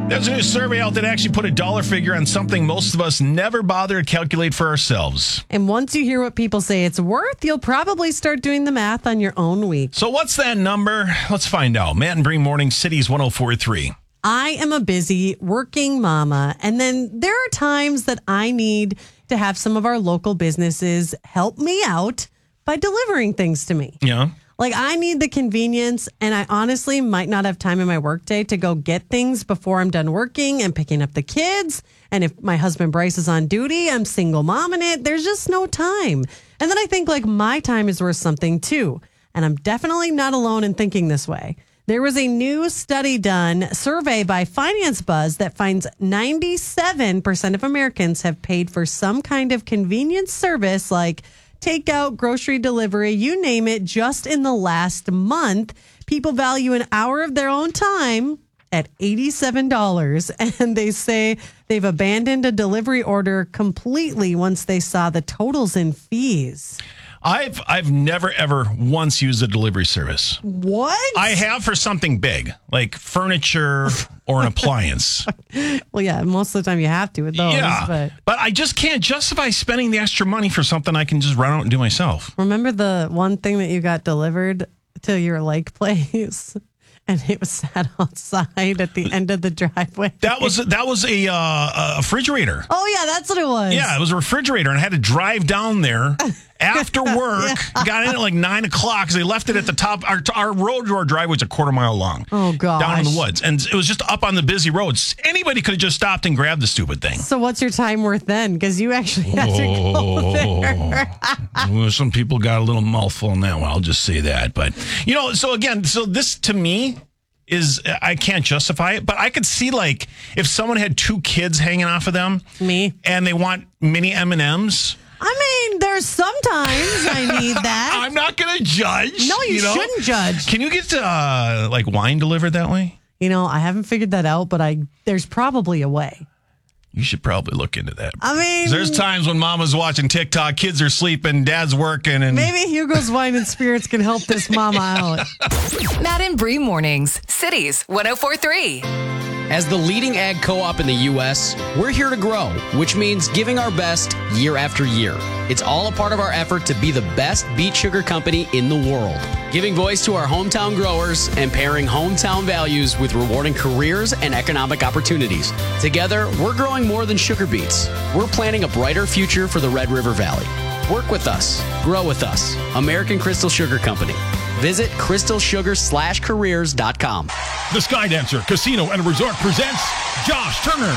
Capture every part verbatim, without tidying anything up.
There's a new survey out that actually put a dollar figure on something most of us never bother to calculate for ourselves. And once you hear what people say it's worth, you'll probably start doing the math on your own week. So what's that number? Let's find out. Matt and Bree Morning, Cities one oh four point three. I am a busy working mama, and then there are times that I need to have some of our local businesses help me out by delivering things to me. Yeah. Like, I need the convenience, and I honestly might not have time in my workday to go get things before I'm done working and picking up the kids. And if my husband Bryce is on duty, I'm single momming it. There's just no time. And then I think, like, my time is worth something, too. And I'm definitely not alone in thinking this way. There was a new study done, survey by Finance Buzz, that finds ninety-seven percent of Americans have paid for some kind of convenience service like takeout, grocery delivery, you name it, just in the last month. People value an hour of their own time at eighty-seven dollars, and they say they've abandoned a delivery order completely once they saw the totals in fees. I've I've never, ever once used a delivery service. What? I have for something big, like furniture or an appliance. Well, yeah, most of the time you have to with those. Yeah, but. but I just can't justify spending the extra money for something I can just run out and do myself. Remember the one thing that you got delivered to your lake place? And it was sat outside at the end of the driveway. That was that was a, uh, a refrigerator. Oh, yeah, that's what it was. Yeah, it was a refrigerator, and I had to drive down there after work. Yeah. Got in at like nine o'clock because they left it at the top. Our, our road to our driveway was a quarter mile long. Oh, gosh. Down in the woods. And it was just up on the busy roads. Anybody could have just stopped and grabbed the stupid thing. So what's your time worth then? Because you actually had to go there. Well, some people got a little mouthful on that one. I'll just say that. But, you know, so again, so this to me is, I can't justify it, but I could see, like, if someone had two kids hanging off of them. Me. And they want mini M and M's. I mean, there's sometimes I need that. I'm not going to judge. No, you, you know? shouldn't judge. Can you get, uh, like, wine delivered that way? You know, I haven't figured that out, but I there's probably a way. You should probably look into that. I mean, there's times when mama's watching TikTok, kids are sleeping, dad's working, and maybe Hugo's Wine and Spirits can help this mama out. Matt and Bree Mornings, Cities one oh four point three. As the leading ag co-op in the U S, we're here to grow, which means giving our best year after year. It's all a part of our effort to be the best beet sugar company in the world, giving voice to our hometown growers and pairing hometown values with rewarding careers and economic opportunities. Together, we're growing more than sugar beets. We're planning a brighter future for the Red River Valley. Work with us. Grow with us. American Crystal Sugar Company. Visit crystal sugar slash careers dot com. The Skydancer Casino and Resort presents Josh Turner.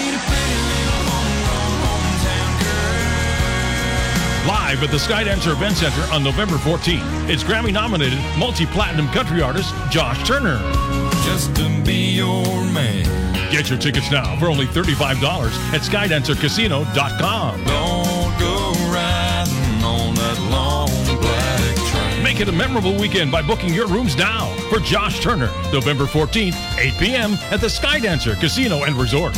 Live at the Skydancer Event Center on November fourteenth. It's Grammy-nominated multi-platinum country artist Josh Turner. Just to be your man. Get your tickets now for only thirty-five dollars at skydancer casino dot com. Don't go riding on that long black train. Make it a memorable weekend by booking your rooms now for Josh Turner, November fourteenth, eight p.m. at the Skydancer Casino and Resort.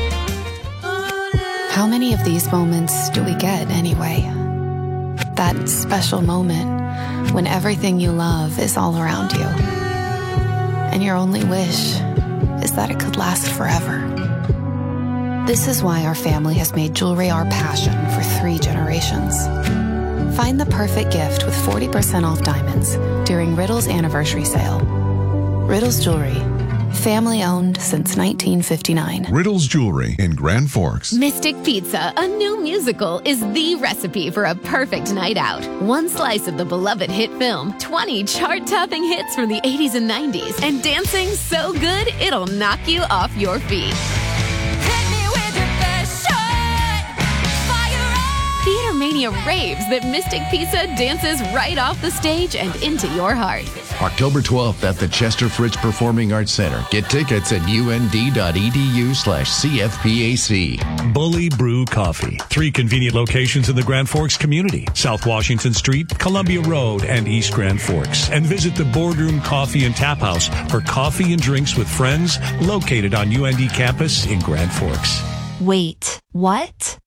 How many of these moments do we get anyway? That special moment when everything you love is all around you, and your only wish is that it could last forever. This is why our family has made jewelry our passion for three generations. Find the perfect gift with forty percent off diamonds during Riddle's anniversary sale. Riddle's Jewelry, family owned since nineteen fifty-nine. Riddle's Jewelry in Grand Forks. Mystic Pizza, a new musical, is the recipe for a perfect night out. One slice of the beloved hit film, twenty chart-topping hits from the eighties and nineties, and dancing so good it'll knock you off your feet. Hit me with your best shot. Fire up. Theater Mania raves that Mystic Pizza dances right off the stage and into your heart. October twelfth at the Chester Fritz Performing Arts Center. Get tickets at und.edu slash CFPAC. Bully Brew Coffee. Three convenient locations in the Grand Forks community. South Washington Street, Columbia Road, and East Grand Forks. And visit the Boardroom Coffee and Tap House for coffee and drinks with friends located on U N D campus in Grand Forks. Wait, what?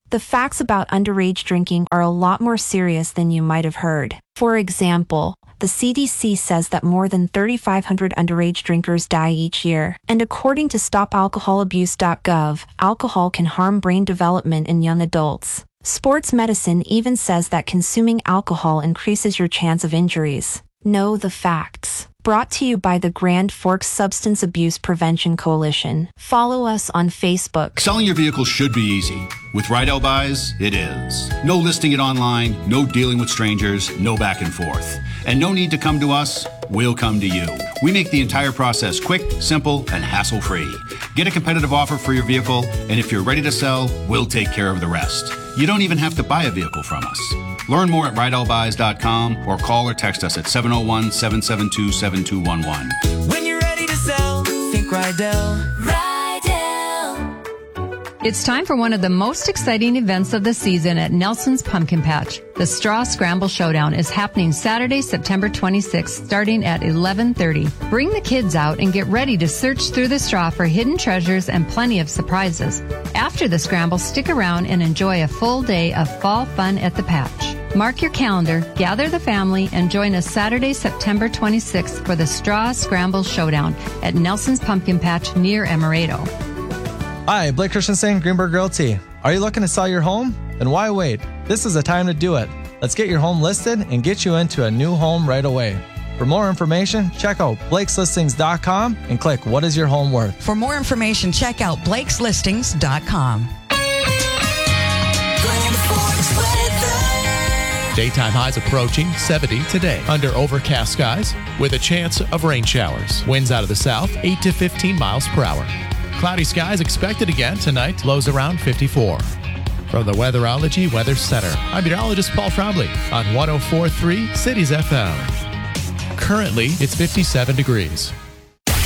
The facts about underage drinking are a lot more serious than you might have heard. For example, the C D C says that more than thirty-five hundred underage drinkers die each year. And according to stop alcohol abuse dot gov, alcohol can harm brain development in young adults. Sports medicine even says that consuming alcohol increases your chance of injuries. Know the facts. Brought to you by the Grand Forks Substance Abuse Prevention Coalition. Follow us on Facebook. Selling your vehicle should be easy. With Rydell Buys, it is. No listing it online, no dealing with strangers, no back and forth. And no need to come to us, we'll come to you. We make the entire process quick, simple, and hassle-free. Get a competitive offer for your vehicle, and if you're ready to sell, we'll take care of the rest. You don't even have to buy a vehicle from us. Learn more at rydell buys dot com or call or text us at seven oh one, seven seven two, seven two one one. When you're ready to sell, think Rydell. Rydell. It's time for one of the most exciting events of the season at Nelson's Pumpkin Patch. The Straw Scramble Showdown is happening Saturday, September twenty-sixth, starting at eleven thirty. Bring the kids out and get ready to search through the straw for hidden treasures and plenty of surprises. After the scramble, stick around and enjoy a full day of fall fun at the patch. Mark your calendar, gather the family, and join us Saturday, September twenty-sixth for the Straw Scramble Showdown at Nelson's Pumpkin Patch near Amaretto. Hi, Blake Christensen, Greenberg Realty. Are you looking to sell your home? Then why wait? This is the time to do it. Let's get your home listed and get you into a new home right away. For more information, check out blakes listings dot com and click What is your home worth? For more information, check out blakes listings dot com. Daytime highs approaching seventy today under overcast skies with a chance of rain showers. Winds out of the south, eight to fifteen miles per hour. Cloudy skies expected again tonight, lows around fifty-four. From the Weatherology Weather Center, I'm meteorologist Paul Trombley on one oh four point three Cities F M. Currently, it's fifty-seven degrees.